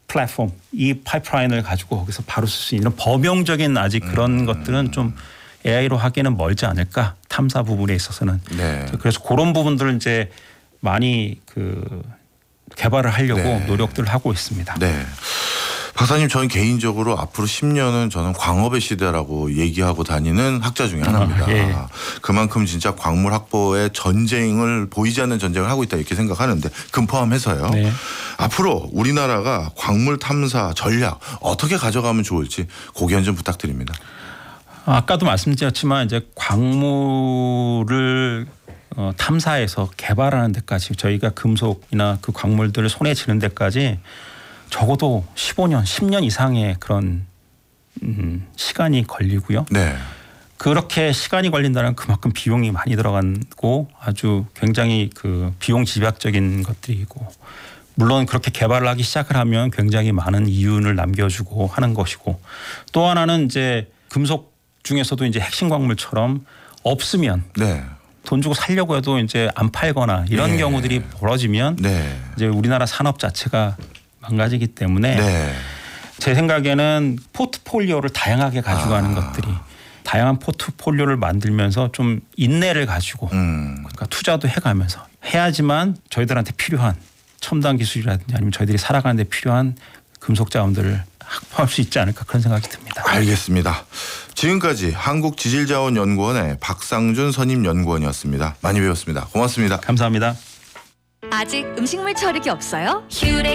플랫폼, 이 파이프라인을 가지고 거기서 바로 쓸 수 있는 범용적인 아직 그런 것들은 좀 AI로 하기에는 멀지 않을까, 탐사 부분에 있어서는. 네. 그래서 그런 부분들을 이제 많이 개발을 하려고 네. 노력들을 하고 있습니다. 네. 박사님, 저는 개인적으로 앞으로 10년은 저는 광업의 시대라고 얘기하고 다니는 학자 중에 하나입니다. 예. 그만큼 진짜 광물 확보의 전쟁을, 보이지 않는 전쟁을 하고 있다 이렇게 생각하는데, 금포함해서요. 네. 앞으로 우리나라가 광물 탐사 전략 어떻게 가져가면 좋을지 고견 좀 부탁드립니다. 아까도 말씀드렸지만 이제 광물을 탐사해서 개발하는 데까지, 저희가 금속이나 그 광물들을 손에 쥐는 데까지 적어도 15년, 10년 이상의 그런 시간이 걸리고요. 네. 그렇게 시간이 걸린다는 그만큼 비용이 많이 들어가고 아주 굉장히 그 비용 집약적인 것들이고, 물론 그렇게 개발을 하기 시작을 하면 굉장히 많은 이윤을 남겨주고 하는 것이고, 또 하나는 이제 금속 중에서도 이제 핵심 광물처럼 없으면 네. 돈 주고 살려고 해도 이제 안 팔거나 이런 네. 경우들이 벌어지면 네. 이제 우리나라 산업 자체가 망가지기 때문에 네. 제 생각에는 포트폴리오를 다양하게 가져가는 것들이, 다양한 포트폴리오를 만들면서 좀 인내를 가지고 그러니까 투자도 해가면서 해야지만 저희들한테 필요한 첨단 기술이라든지 아니면 저희들이 살아가는 데 필요한 금속 자원들을 확보할 수 있지 않을까, 그런 생각이 듭니다. 알겠습니다. 지금까지 한국지질자원연구원의 박상준 선임연구원이었습니다. 많이 배웠습니다. 고맙습니다. 감사합니다. 아직 음식물 처리기 없어요?